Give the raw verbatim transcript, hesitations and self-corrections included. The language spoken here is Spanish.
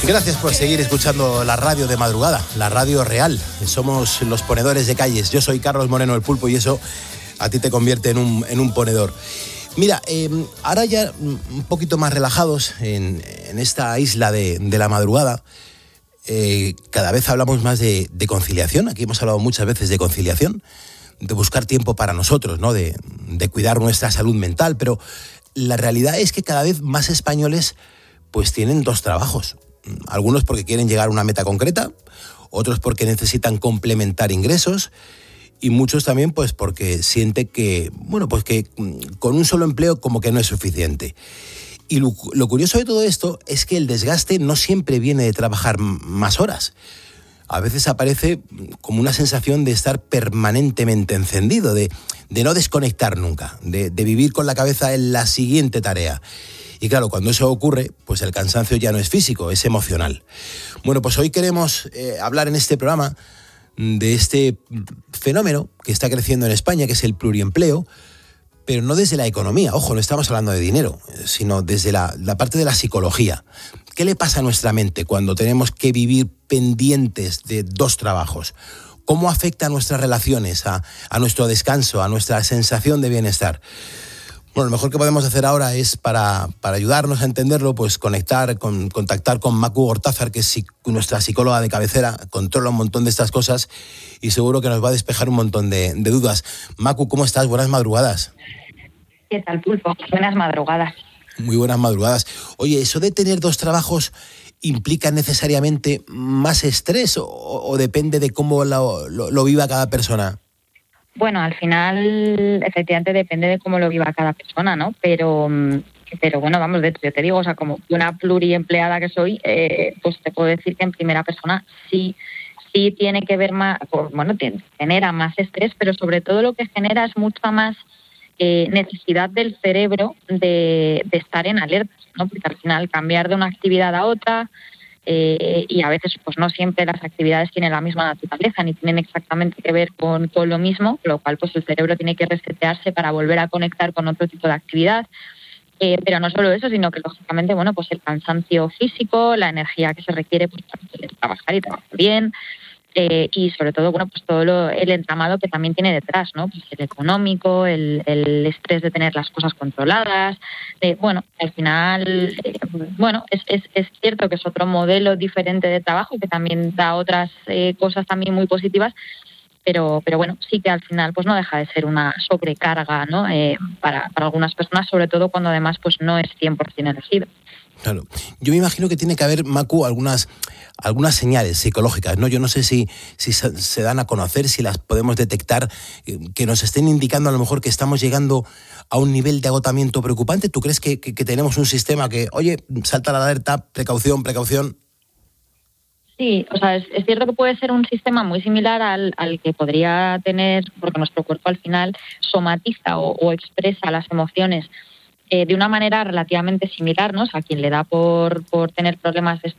Gracias por seguir escuchando la radio de madrugada, la radio real. Somos los ponedores de calles. Yo soy Carlos Moreno el Pulpo y eso a ti te convierte en un, en un ponedor. Mira, eh, ahora ya un poquito más relajados en, en esta isla de, de la madrugada, eh, cada vez hablamos más de, de conciliación. Aquí hemos hablado muchas veces de conciliación, de buscar tiempo para nosotros, ¿no? de, de cuidar nuestra salud mental, pero la realidad es que cada vez más españoles pues tienen dos trabajos. Algunos porque quieren llegar a una meta concreta, otros porque necesitan complementar ingresos y muchos también pues porque sienten que, bueno, pues que con un solo empleo como que no es suficiente. Y lo, lo curioso de todo esto es que el desgaste no siempre viene de trabajar más horas. A veces aparece como una sensación de estar permanentemente encendido, de, de no desconectar nunca, de, de vivir con la cabeza en la siguiente tarea. Y claro, cuando eso ocurre, pues el cansancio ya no es físico, es emocional. Bueno, pues hoy queremos eh, hablar en este programa de este fenómeno que está creciendo en España, que es el pluriempleo, pero no desde la economía. Ojo, no estamos hablando de dinero, sino desde la, la parte de la psicología. ¿Qué le pasa a nuestra mente cuando tenemos que vivir pendientes de dos trabajos? ¿Cómo afecta a nuestras relaciones, a, a nuestro descanso, a nuestra sensación de bienestar? Bueno, lo mejor que podemos hacer ahora es, para, para ayudarnos a entenderlo, pues conectar, con, contactar con Macu Gortázar, que es psic- nuestra psicóloga de cabecera, controla un montón de estas cosas y seguro que nos va a despejar un montón de, de dudas. Macu, ¿cómo estás? Buenas madrugadas. ¿Qué tal, Pulpo? Buenas madrugadas. Muy buenas madrugadas. Oye, ¿eso de tener dos trabajos implica necesariamente más estrés o, o depende de cómo lo, lo, lo viva cada persona? Bueno, al final, efectivamente, depende de cómo lo viva cada persona, ¿no? Pero, pero bueno, vamos, de hecho, yo te digo, o sea, como una pluriempleada que soy, eh, pues te puedo decir que en primera persona sí, sí tiene que ver más, pues, bueno, tiene, genera más estrés, pero sobre todo lo que genera es mucha más eh, necesidad del cerebro de, de estar en alerta, ¿no? Porque al final cambiar de una actividad a otra, Eh, y a veces pues no siempre las actividades tienen la misma naturaleza ni tienen exactamente que ver con, con lo mismo, con lo cual pues el cerebro tiene que resetearse para volver a conectar con otro tipo de actividad. Eh, pero no solo eso, sino que lógicamente bueno pues el cansancio físico, la energía que se requiere pues, para poder trabajar y trabajar bien, eh, y sobre todo bueno pues todo lo, el entramado que también tiene detrás, ¿no? Pues el económico, el, el estrés de tener las cosas controladas. Eh, bueno, al final, eh, bueno, es, es, es cierto que es otro modelo diferente de trabajo que también da otras eh, cosas también muy positivas, pero, pero bueno, sí que al final pues no deja de ser una sobrecarga, ¿no? Eh, para, para algunas personas, sobre todo cuando además pues no es cien por ciento elegido. Claro. Yo me imagino que tiene que haber, Macu, algunas, algunas señales psicológicas, ¿no? Yo no sé si, si se dan a conocer, si las podemos detectar, que nos estén indicando a lo mejor que estamos llegando a un nivel de agotamiento preocupante. ¿Tú crees que, que, que tenemos un sistema que, oye, salta la alerta, precaución, precaución? Sí, o sea, es, es cierto que puede ser un sistema muy similar al, al que podría tener, porque nuestro cuerpo al final somatiza o, o expresa las emociones Eh, de una manera relativamente similar, ¿no? O sea, a quien le da por, por tener problemas de